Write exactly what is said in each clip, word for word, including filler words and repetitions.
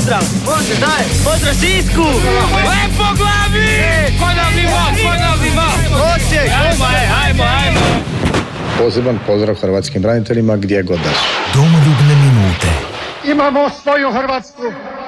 pozdrav! Može, daj! Pozdrav Sisku! Lepo glavi! Ponovimo, ponovimo! Osijek! Ajmo, ajmo, ajmo! Poseban pozdrav hrvatskim braniteljima gdje god da su. Domoljubne minute. Imamo svoju Hrvatsku!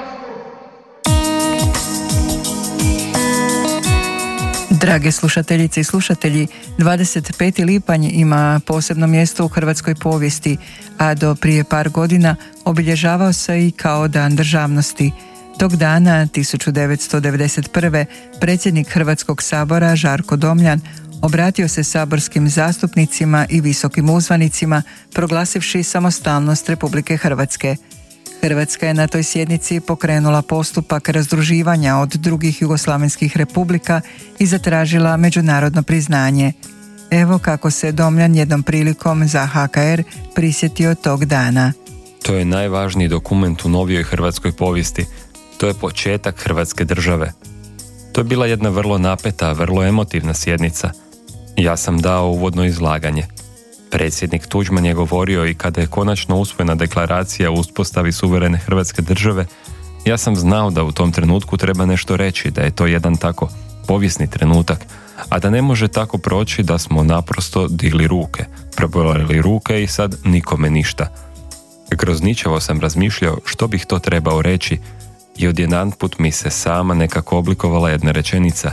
Drage slušateljice i slušatelji, dvadeset peti lipanj ima posebno mjesto u hrvatskoj povijesti, a do prije par godina obilježavao se i kao Dan državnosti. Tog dana, tisuću devetsto devedeset prve. predsjednik Hrvatskog sabora Žarko Domljan obratio se saborskim zastupnicima i visokim uzvanicima proglasivši samostalnost Republike Hrvatske. Hrvatska je na toj sjednici pokrenula postupak razdruživanja od drugih jugoslavenskih republika i zatražila međunarodno priznanje. Evo kako se Domljan jednom prilikom za H K R prisjetio tog dana. To je najvažniji dokument u novijoj hrvatskoj povijesti. To je početak Hrvatske države. To je bila jedna vrlo napeta, vrlo emotivna sjednica. Ja sam dao uvodno izlaganje. Predsjednik Tuđman je govorio i kada je konačno usvojena deklaracija o uspostavi suverene Hrvatske države, ja sam znao da u tom trenutku treba nešto reći, da je to jedan tako povijesni trenutak, a da ne može tako proći da smo naprosto digli ruke, prebolili ruke i sad nikome ništa. Grozničavo sam razmišljao što bih to trebao reći i odjedanput mi se sama nekako oblikovala jedna rečenica.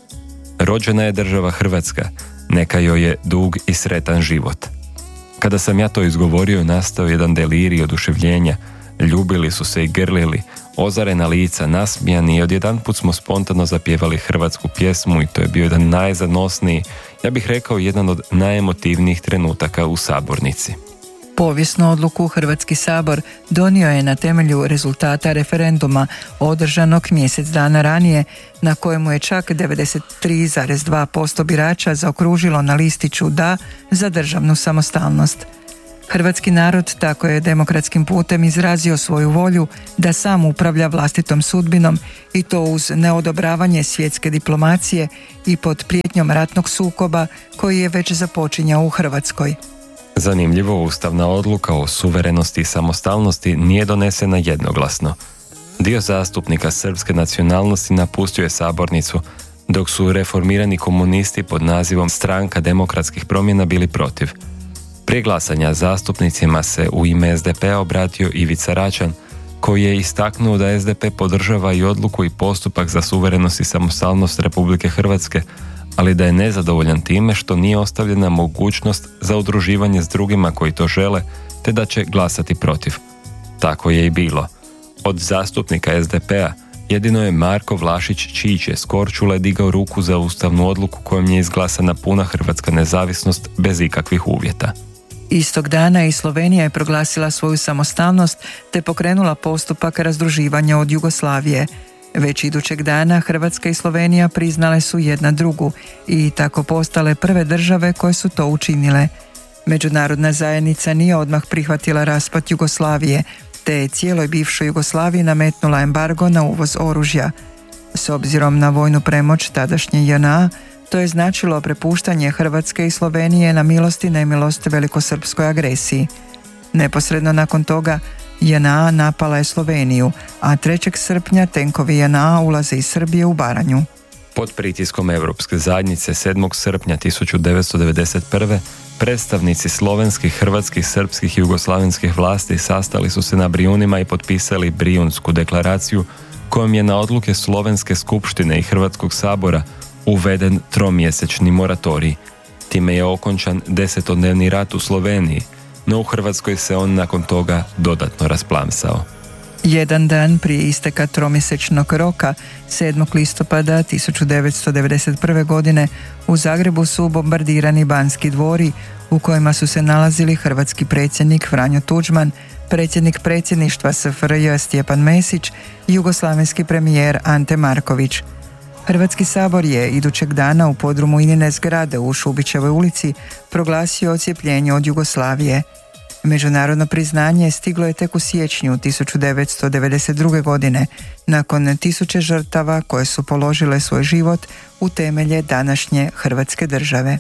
Rođena je država Hrvatska, neka joj je dug i sretan život. Kada sam ja to izgovorio, nastao jedan delirij oduševljenja. Ljubili su se i grlili, ozarena lica, nasmijani i odjedanput smo spontano zapjevali hrvatsku pjesmu i to je bio jedan najzanosniji, ja bih rekao jedan od najemotivnijih trenutaka u sabornici. Povijesnu odluku Hrvatski sabor donio je na temelju rezultata referenduma održanog mjesec dana ranije, na kojemu je čak devedeset tri zarez dva posto birača zaokružilo na listiću da za državnu samostalnost. Hrvatski narod tako je demokratskim putem izrazio svoju volju da sam upravlja vlastitom sudbinom i to uz neodobravanje svjetske diplomacije i pod prijetnjom ratnog sukoba koji je već započinjao u Hrvatskoj. Zanimljivo, ustavna odluka o suverenosti i samostalnosti nije donesena jednoglasno. Dio zastupnika srpske nacionalnosti napustio je sabornicu, dok su reformirani komunisti pod nazivom Stranka demokratskih promjena bili protiv. Prije glasanja zastupnicima se u ime S D P-a obratio Ivica Račan, koji je istaknuo da S D P podržava i odluku i postupak za suverenost i samostalnost Republike Hrvatske, ali da je nezadovoljan time što nije ostavljena mogućnost za udruživanje s drugima koji to žele, te da će glasati protiv. Tako je i bilo. Od zastupnika S D P-a jedino je Marko Vlašić Čiće s Korčule digao ruku za ustavnu odluku kojom je izglasana puna hrvatska nezavisnost bez ikakvih uvjeta. Istog dana i Slovenija je proglasila svoju samostalnost te pokrenula postupak razdruživanja od Jugoslavije. Već idućeg dana Hrvatska i Slovenija priznale su jedna drugu i tako postale prve države koje su to učinile. Međunarodna zajednica nije odmah prihvatila raspad Jugoslavije, te je cijeloj bivšoj Jugoslaviji nametnula embargo na uvoz oružja. S obzirom na vojnu premoć tadašnje J N A, to je značilo prepuštanje Hrvatske i Slovenije na milost i nemilost velikosrpskoj agresiji. Neposredno nakon toga J N A napala je Sloveniju, a trećeg srpnja tenkovi J N A ulaze iz Srbije u Baranju. Pod pritiskom Europske zajednice sedmog srpnja tisuću devetsto devedeset prve. predstavnici slovenskih, hrvatskih, srpskih i jugoslavenskih vlasti sastali su se na Brijunima i potpisali Brijunsku deklaraciju kojom je na odluke Slovenske skupštine i Hrvatskog sabora uveden tromjesečni moratorij. Time je okončan desetodnevni rat u Sloveniji, no u Hrvatskoj se on nakon toga dodatno rasplamsao. Jedan dan prije isteka tromjesečnog roka, sedmog listopada tisuću devetsto devedeset prve. godine, u Zagrebu su bombardirani Banski dvori u kojima su se nalazili hrvatski predsjednik Franjo Tuđman, predsjednik predsjedništva S F R J Stjepan Mesić i jugoslavenski premijer Ante Marković. Hrvatski sabor je idućeg dana u podrumu Inine zgrade u Šubićevoj ulici proglasio odcjepljenje od Jugoslavije. Međunarodno priznanje stiglo je tek u siječnju tisuću devetsto devedeset druge. godine, nakon tisuće žrtava koje su položile svoj život u temelje današnje Hrvatske države.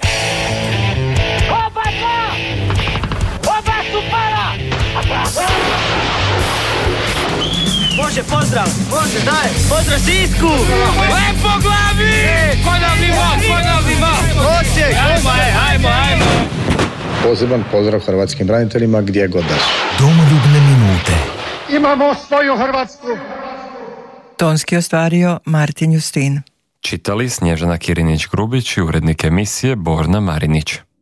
Oba dva! Oba su pala! Može, pozdrav! Može, daj! Pozdrav Sisku! Lepo glavi! Ponovimo, ponovimo! Osijek! Ajmo, ajmo, ajmo! Poseban pozdrav hrvatskim braniteljima gdje god da su. Domoljubne minute. Imamo svoju Hrvatsku. Tonski ostvario Martin Justin. Čitali Snježana Kirinić-Grubić i urednik emisije Borna Marinić.